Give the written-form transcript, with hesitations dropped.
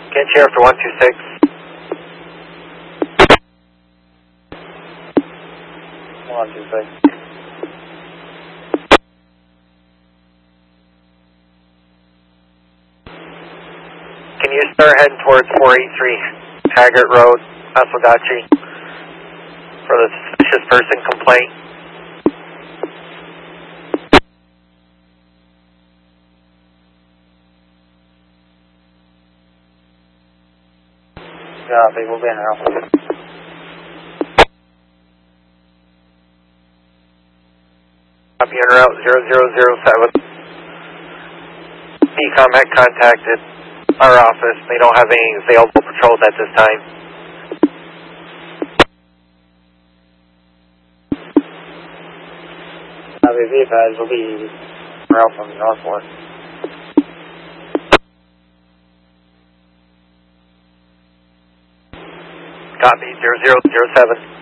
Can't share after 126. 126. Can you start heading towards 483 Haggart Road, Oswegatchie, for the suspicious person complaint? Copy, we'll be in Alpha. Copy en route 0007. PCOM had contacted our office. They don't have any available patrols at this time. Copy, be advised, we'll be route from Northport. Copy 0007.